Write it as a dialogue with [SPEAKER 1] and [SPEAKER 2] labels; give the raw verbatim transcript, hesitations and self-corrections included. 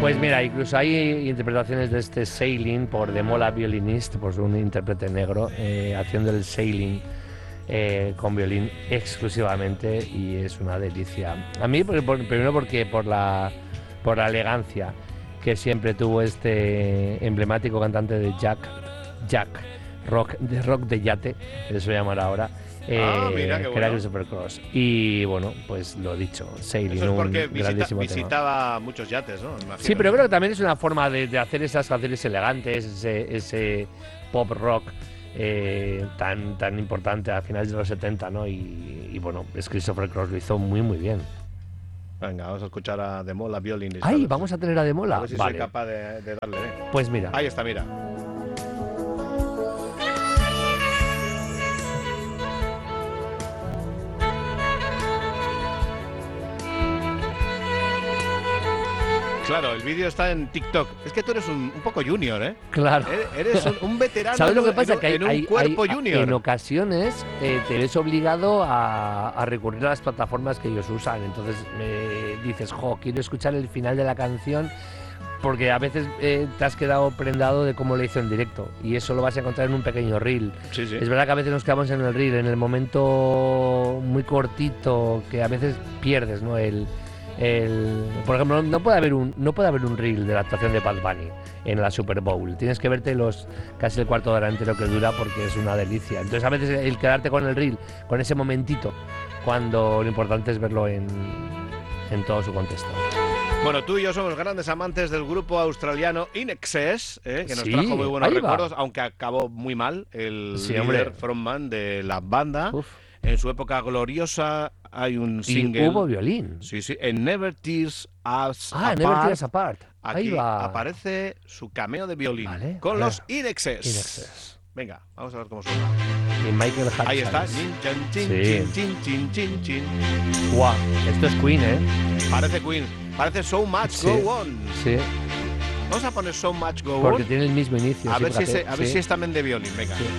[SPEAKER 1] Pues mira, incluso hay interpretaciones de este Sailing por The Mola Violinist, pues un intérprete negro, eh, haciendo el Sailing eh, con violín exclusivamente, y es una delicia. A mí, por, por, primero porque por la, por la elegancia que siempre tuvo este emblemático cantante de Jack, Jack, rock de rock de yate, que se suele llamar ahora. Eh,
[SPEAKER 2] ah, mira, qué
[SPEAKER 1] que
[SPEAKER 2] bueno.
[SPEAKER 1] era Christopher Cross. Y bueno, pues lo dicho, Sailing,
[SPEAKER 2] Eso es porque
[SPEAKER 1] un
[SPEAKER 2] visita,
[SPEAKER 1] grandísimo
[SPEAKER 2] visitaba
[SPEAKER 1] tema.
[SPEAKER 2] muchos yates, ¿no? Imagino.
[SPEAKER 1] Sí, pero creo que también es una forma de, de hacer esas canciones elegantes, ese, ese pop rock eh, tan, tan importante a finales de los setenta, ¿no? Y, y bueno, es Christopher Cross lo hizo muy, muy bien.
[SPEAKER 2] Venga, vamos a escuchar a The Mola Violinist.
[SPEAKER 1] ¡Ay, vamos a tener a The Mola!
[SPEAKER 2] A ver si
[SPEAKER 1] vale.
[SPEAKER 2] soy capaz de, de darle. ¿eh?
[SPEAKER 1] Pues mira.
[SPEAKER 2] Ahí está, mira. Claro, el vídeo está en TikTok. Es que tú eres un, un poco junior, ¿eh?
[SPEAKER 1] Claro.
[SPEAKER 2] Eres un, un veterano.
[SPEAKER 1] ¿Sabes lo que pasa?
[SPEAKER 2] En,
[SPEAKER 1] que hay,
[SPEAKER 2] en un
[SPEAKER 1] hay,
[SPEAKER 2] cuerpo
[SPEAKER 1] hay,
[SPEAKER 2] junior.
[SPEAKER 1] En ocasiones eh, te ves obligado a, a recurrir a las plataformas que ellos usan. Entonces me dices, jo, quiero escuchar el final de la canción, porque a veces eh, te has quedado prendado de cómo lo hizo en directo, y eso lo vas a encontrar en un pequeño reel.
[SPEAKER 2] Sí, sí.
[SPEAKER 1] Es verdad que a veces nos quedamos en el reel, en el momento muy cortito, que a veces pierdes, ¿no? El, el, por ejemplo, no puede haber un no puede haber un reel de la actuación de Bad Bunny en la Super Bowl. Tienes que verte los casi el cuarto de hora entero que dura, porque es una delicia. Entonces a veces el quedarte con el reel, con ese momentito, cuando lo importante es verlo en, en todo su contexto.
[SPEAKER 2] Bueno, tú y yo somos grandes amantes del grupo australiano In Excess, ¿eh? Que nos
[SPEAKER 1] Sí,
[SPEAKER 2] trajo muy buenos
[SPEAKER 1] ahí va.
[SPEAKER 2] recuerdos, aunque acabó muy mal el
[SPEAKER 1] Sí,
[SPEAKER 2] líder
[SPEAKER 1] hombre.
[SPEAKER 2] frontman de la banda.
[SPEAKER 1] Uf.
[SPEAKER 2] En su época gloriosa hay un
[SPEAKER 1] Y
[SPEAKER 2] single.
[SPEAKER 1] hubo violín.
[SPEAKER 2] Sí, sí, en Never Tears Us
[SPEAKER 1] Ah,
[SPEAKER 2] Apart.
[SPEAKER 1] Never Tear Us Apart. Ahí
[SPEAKER 2] Aquí
[SPEAKER 1] va.
[SPEAKER 2] aparece su cameo de violín
[SPEAKER 1] Vale,
[SPEAKER 2] con
[SPEAKER 1] a ver.
[SPEAKER 2] los In Excess.
[SPEAKER 1] In Excess.
[SPEAKER 2] Venga, vamos a ver cómo suena.
[SPEAKER 1] Y Michael Hutchins.
[SPEAKER 2] Ahí está. Chin, chin, chin,
[SPEAKER 1] Sí.
[SPEAKER 2] chin, chin, chin, chin.
[SPEAKER 1] Guau, esto es Queen, ¿eh?
[SPEAKER 2] Parece Queen. Parece So Much
[SPEAKER 1] Sí.
[SPEAKER 2] Go On.
[SPEAKER 1] Sí,
[SPEAKER 2] Vamos a poner So Much Go
[SPEAKER 1] porque
[SPEAKER 2] On.
[SPEAKER 1] tiene el mismo inicio.
[SPEAKER 2] A
[SPEAKER 1] sí,
[SPEAKER 2] ver, si,
[SPEAKER 1] fíjate,
[SPEAKER 2] ese- a ver
[SPEAKER 1] sí.
[SPEAKER 2] si es también de violín. Venga.
[SPEAKER 1] Sí.